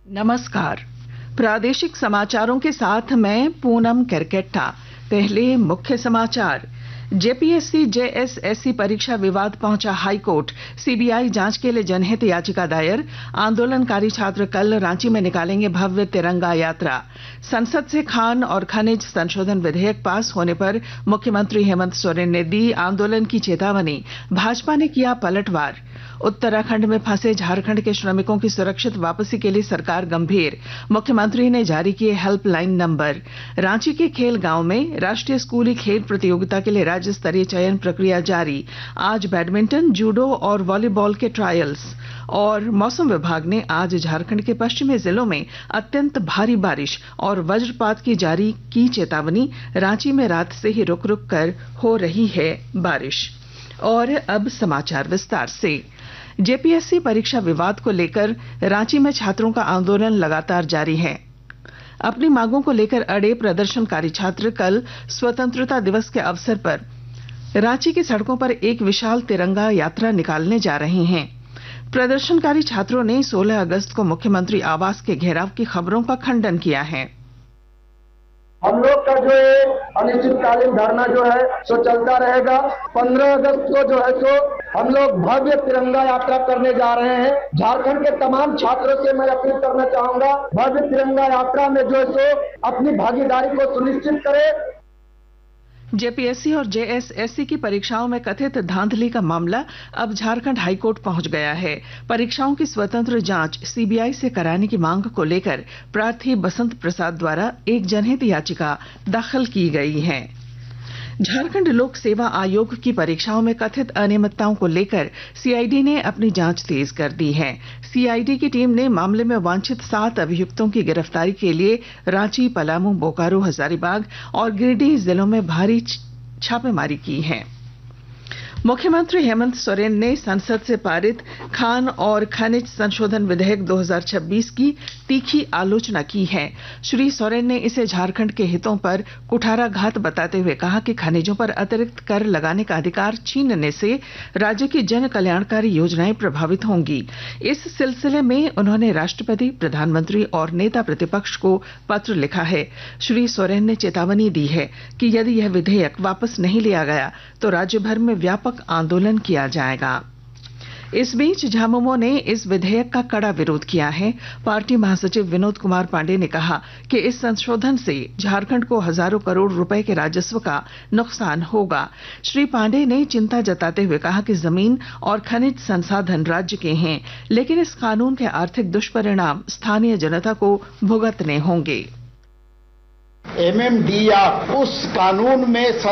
नमस्कार। प्रादेशिक समाचारों के साथ मैं पूनम केरकेट्टा। पहले मुख्य समाचार। जेपीएससी जेएसएससी परीक्षा विवाद पहुंचा हाई कोर्ट। सीबीआई जांच के लिए जनहित याचिका दायर। आंदोलनकारी छात्र कल रांची में निकालेंगे भव्य तिरंगा यात्रा। संसद से खान और खनिज संशोधन विधेयक पास होने पर मुख्यमंत्री हेमंत सोरेन ने दी आंदोलन की चेतावनी। भाजपा ने किया पलटवार। उत्तराखंड में फंसे झारखंड के श्रमिकों की सुरक्षित वापसी के लिए सरकार गंभीर। मुख्यमंत्री ने जारी किए हेल्पलाइन नंबर। रांची के खेल गांव में राष्ट्रीय स्कूली खेल प्रतियोगिता के लिए राज्य स्तरीय चयन प्रक्रिया जारी। आज बैडमिंटन, जूडो और वॉलीबॉल के ट्रायल्स। और मौसम विभाग ने आज झारखंड के पश्चिमी जिलों में अत्यंत भारी बारिश और वज्रपात की जारी की चेतावनी। रांची में रात से ही रुक रुक कर हो रही है बारिश। और अब समाचार विस्तार से। जेपीएससी परीक्षा विवाद को लेकर रांची में छात्रों का आंदोलन लगातार जारी है। अपनी मांगों को लेकर अड़े प्रदर्शनकारी छात्र कल स्वतंत्रता दिवस के अवसर पर रांची की सड़कों पर एक विशाल तिरंगा यात्रा निकालने जा रहे हैं। प्रदर्शनकारी छात्रों ने 16 अगस्त को मुख्यमंत्री आवास के घेराव की खबरों का खंडन किया है। हम लोग का जो अनिश्चितकालीन धरना जो है सो चलता रहेगा। 15 अगस्त को जो है सो हम लोग भव्य तिरंगा यात्रा करने जा रहे हैं। झारखंड के तमाम छात्रों से मैं अपील करना चाहूंगा, भव्य तिरंगा यात्रा में जो है सो अपनी भागीदारी को सुनिश्चित करें। जेपीएससी और जेएसएससी की परीक्षाओं में कथित धांधली का मामला अब झारखंड हाईकोर्ट पहुंच गया है। परीक्षाओं की स्वतंत्र जांच सीबीआई से कराने की मांग को लेकर प्रार्थी बसंत प्रसाद द्वारा एक जनहित याचिका दाखिल की गई है। झारखंड लोक सेवा आयोग की परीक्षाओं में कथित अनियमितताओं को लेकर सीआईडी ने अपनी जांच तेज कर दी है। सीआईडी की टीम ने मामले में वांछित 7 अभियुक्तों की गिरफ्तारी के लिए रांची, पलामू, बोकारो, हजारीबाग और गिरिडीह जिलों में भारी छापेमारी की है। मुख्यमंत्री हेमंत सोरेन ने संसद से पारित खान और खनिज संशोधन विधेयक 2026 की तीखी आलोचना की है। श्री सोरेन ने इसे झारखंड के हितों पर कुठाराघात बताते हुए कहा कि खनिजों पर अतिरिक्त कर लगाने का अधिकार छीनने से राज्य की जन कल्याणकारी योजनाएं प्रभावित होंगी। इस सिलसिले में उन्होंने राष्ट्रपति, प्रधानमंत्री और नेता प्रतिपक्ष को पत्र लिखा है। श्री सोरेन ने चेतावनी दी है कि यदि यह विधेयक वापस नहीं लिया गया तो राज्य भर में व्यापक आंदोलन किया जाएगा। इस बीच झामुमो ने इस विधेयक का कड़ा विरोध किया है। पार्टी महासचिव विनोद कुमार पांडे ने कहा कि इस संशोधन से झारखंड को हजारों करोड़ रुपए के राजस्व का नुकसान होगा। श्री पांडे ने चिंता जताते हुए कहा कि जमीन और खनिज संसाधन राज्य के हैं, लेकिन इस कानून के आर्थिक दुष्परिणाम स्थानीय जनता को भुगतने होंगे। एमएमडी या उस कानून में